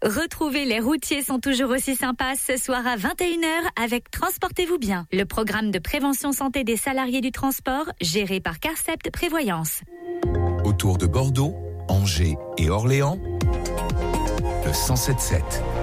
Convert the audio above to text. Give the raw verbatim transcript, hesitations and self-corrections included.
Retrouvez Les routiers sont toujours aussi sympas ce soir à vingt et une heures avec Transportez-vous bien, le programme de prévention santé des salariés du transport géré par Carcept Prévoyance. Autour de Bordeaux, Angers et Orléans, le cent sept sept.